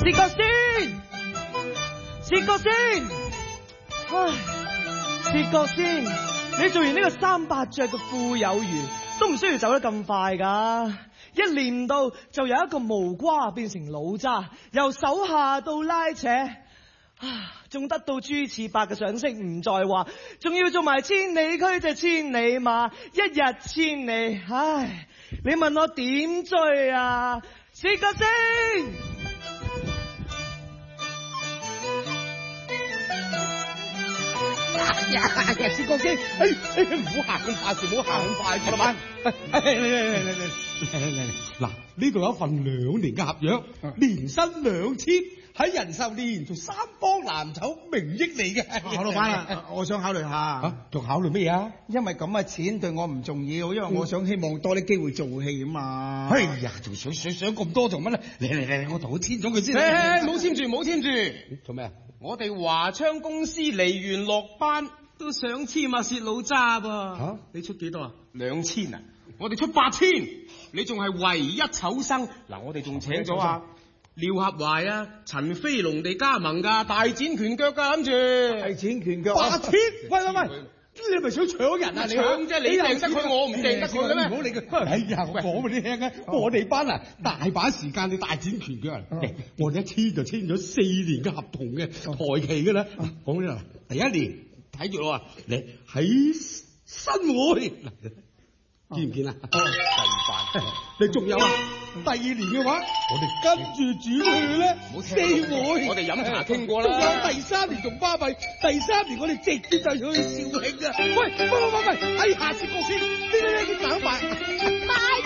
薛覺先，薛覺先，唉，薛覺先，你做完呢個300隻嘅富有餘，都唔需要走得咁快㗎。一年到就由一個無瓜變成老渣，由手下到拉扯，仲得到朱次伯嘅賞識唔再話，仲要做埋千里駒隻千里馬，一日千里，唉，你問我點追啊？薛覺先。 薛覺先，唔好行咁快，唔好行咁快，老闆。嗱，呢度有一份2年嘅合約，年薪2000，喺人壽連做3幫藍籌，名益嚟嘅。 老闆啊，我想考慮下。 仲考慮咩嘢啊？ 因為咁嘅錢對我唔重要，因為我想希望多啲機會做戲啊嘛。 哎呀，仲想咁多做乜咧？嚟，我同佢簽咗佢先。 冇簽住，冇簽住。 做咩啊？ 我哋華昌公司嚟完落班都想簽阿薛老渣噃。你出幾多啊？2000啊？我哋出8000，你仲係唯一丑生。嗱，我哋仲請咗啊廖合懷啊、陳飛龍地加盟㗎，大展拳腳㗎，諗住。 大展拳腳。 8000，喂，你係咪想搶人啊？ 搶啫，你掟得佢，我唔掟得佢嘅咩？ 唔好理佢。哎呀，我講俾你聽啊，我哋班啊大把時間你大展拳腳啊！我哋一簽就簽咗4年嘅合同嘅台期㗎啦。講呢啦，第1年睇住我啊，你喺新會。見唔見啊？你仲有啊？第2年嘅話，我哋跟住轉去咧4會。 我哋飲茶傾過啦。 仲有第3年仲巴閉，第3年我哋直接就去肇慶啊！喂！哎呀，薛覺先，你搞埋。 賣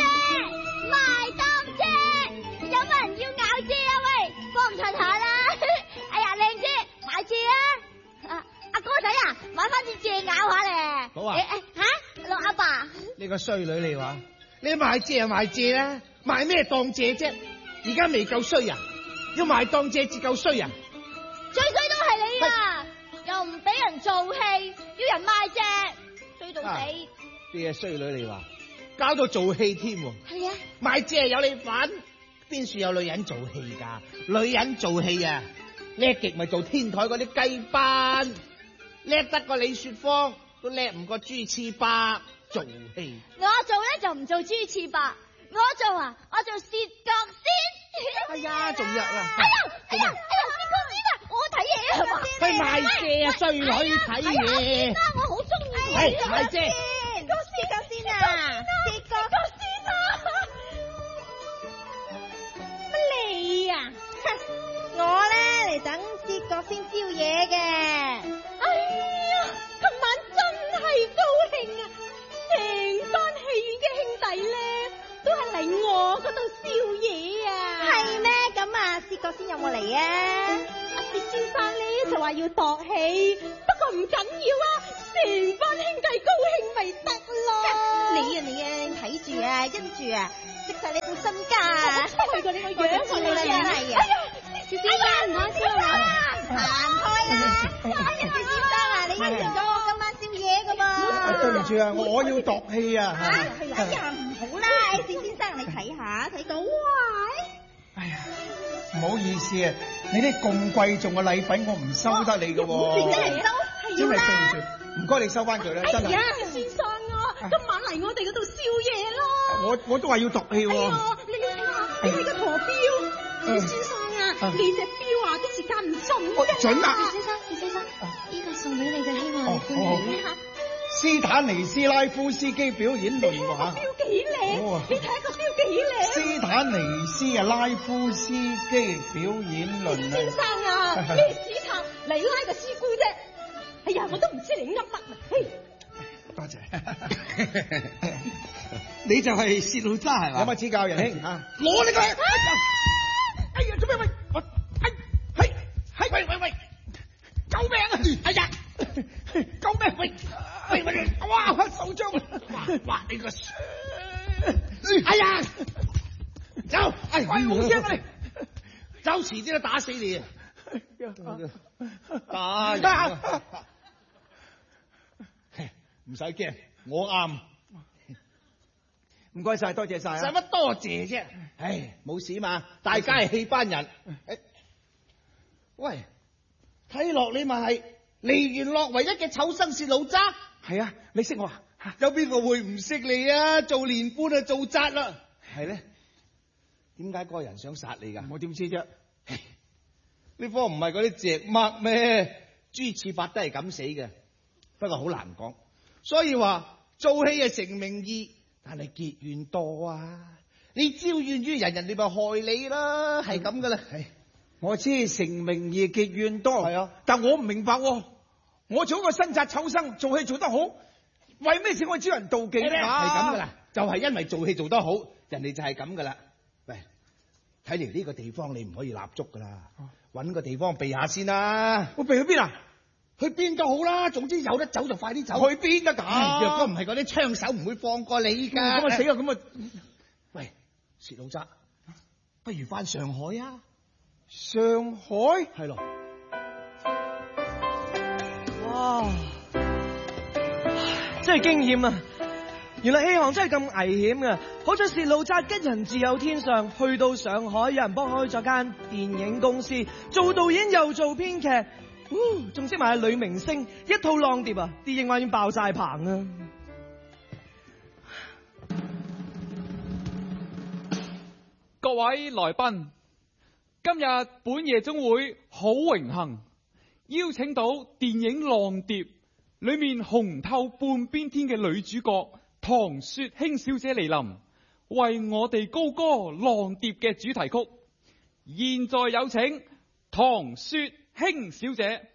當姐，有乜人要咬姐啊？喂，幫襯下啦！哎呀，靚姐，買姐啊！阿哥仔啊，買翻支蔗咬下咧。 好啊。 落阿爸。 呢個衰女你話，你買蔗就買蔗啦，買咩當蔗啫？而家未夠衰啊，要買當蔗至夠衰啊！ 最衰都係你啊，又唔俾人做戲，要人賣蔗，衰到死。 啲嘢衰女你話，搞到做戲添。 係啊， 買蔗有你份，邊處有女人做戲㗎？女人做戲啊，叻極咪做天台嗰啲雞班，叻得過李雪芳。都叻唔過朱次伯做戲， 我做咧就唔做朱次伯，我做薛覺先。 哎呀，仲弱啊！ 薛覺先啊，我睇嘢啊嘛。 去賣蔗啊，衰女睇嘢。 我好中意你啊！ 賣蔗， 薛覺先啊，薛覺先啊。乜你啊？我咧嚟等薛覺先宵夜嘅。哎呀，琴晚真係高興啊！成班戲院嘅兄弟咧，都係嚟我嗰度宵夜啊！係咩？咁啊，薛覺先有冇嚟啊？阿薛先生咧就話要度戲，不過唔緊要啊，成班兄弟高興咪得咯。你睇住啊，跟住啊，識晒你副身家啊！我過你個樣，我真係啊！薛先生唔好笑啦，行開啦！薛先生啊，你應承咗我今晚宵夜噶噃。 對唔住啊，我要度戲啊！ 哎呀，唔好啦，薛先生你睇下，睇到哇！ 哎呀，唔好意思啊，你啲咁貴重嘅禮品我唔收得你噶喎。 點解唔收？ 真係對唔住，唔該你收翻佢啦，真係。 薛先生啊，今晚嚟我哋嗰度宵夜咯。 我都話要度戲喎。 你睇下，你睇個陀錶，薛先生啊，呢隻錶啊，啲時間唔準㗎。 準啊！ 薛先生，呢個送俾你嘅，希望你歡喜下。 斯坦尼斯拉夫斯基表演輪滑。 錶幾靚，你睇下個錶幾靚。 斯坦尼斯啊，拉夫斯基表演輪啊。 先生啊，咩史塔嚟拉個師姑啫？哎呀，我都唔知你噏乜啊！嘿， 多謝。 你就係薛老渣係嘛？ 有乜指教，仁兄嚇？ 攞你個！哎呀，做咩喂？喂！救命啊！哎呀，救命！喂！哇，手掌！哇，你個！哎呀，走！喂，冇聲啊你！走，遲啲都打死你啊！打人啊！唔使驚，我啱。 唔該晒，多謝晒使乜多謝啫？唉，冇事嘛，大家係戲班人。喂，睇落你咪係梨園落唯一嘅丑生薛老渣。 係啊，你識我啊？ 有邊個會唔識你啊？做連官啊，做宅啦。係咧，點解嗰個人想殺你㗎？ 我點知啫？ 呢科唔係嗰啲隻墨咩？豬刺法都係咁死嘅，不過好難講。所以話做戲係成名義，但係結怨多啊！你招怨於人，人哋咪害你啦，係咁噶啦。 我知成名義結怨多， 係啊， 但我唔明白喎。我做一個新紮丑生，做戲做得好，為咩事我招人妒忌咧？ 係咁噶啦，就係因為做戲做得好，人哋就係咁噶啦。喂，睇嚟呢個地方你唔可以立足噶啦，搵個地方避下先啦。 我避去邊啊？ 去邊都好啦，總之有得走就快啲走。 去邊得㗎？ 若果唔係嗰啲槍手唔會放過你噶。 咁啊死啊！咁啊， 喂，薛老渣，不如翻上海啊？ 上海係咯。 哇，真係驚險啊！原來戲行真係咁危險嘅。好彩薛老渣吉人自有天相，去到上海有人幫開咗間電影公司，做導演又做編劇，仲識埋女明星，一套浪碟啊！啲影畫院爆晒棚啊！ 各位來賓，今日本夜總會好榮幸邀請到電影《浪碟》裏面紅透半邊天嘅女主角唐雪卿小姐嚟臨，為我哋高歌《浪碟》嘅主題曲。現在有請唐雪卿小姐。